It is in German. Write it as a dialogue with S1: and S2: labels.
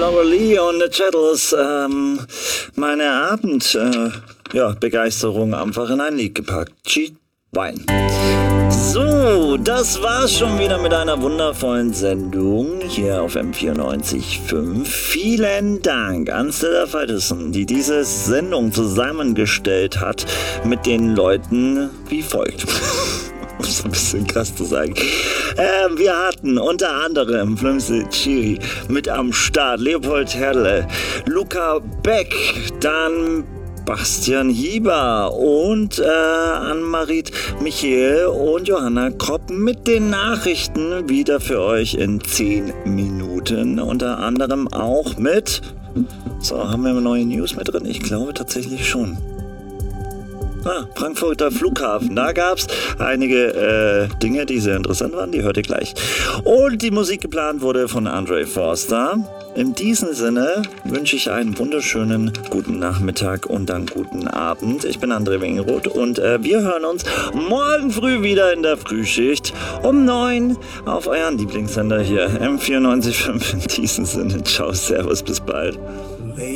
S1: Laura Lee und The Chattels meine Begeisterung einfach in ein Lied gepackt. Cheat Wine. So, das war's schon wieder mit einer wundervollen Sendung hier auf M94.5. Vielen Dank an Stella Feiteson, die diese Sendung zusammengestellt hat mit den Leuten wie folgt. Um es ein bisschen krass zu sagen. Wir hatten unter anderem Flimsy Chiri mit am Start, Leopold Herle, Luca Beck, dann Bastian Hieber und Ann-Marit Michael und Johanna Kropp mit den Nachrichten wieder für euch in 10 Minuten. Unter anderem auch mit... So, haben wir neue News mit drin? Ich glaube tatsächlich schon. Frankfurter Flughafen. Da gab es einige Dinge, die sehr interessant waren. Die hört ihr gleich. Und die Musik geplant wurde von Andre Forster. In diesem Sinne wünsche ich einen wunderschönen guten Nachmittag und dann guten Abend. Ich bin André Wingeroth und wir hören uns morgen früh wieder in der Frühschicht um 9 auf euren Lieblingssender hier M94.5. In diesem Sinne, ciao, servus, bis bald.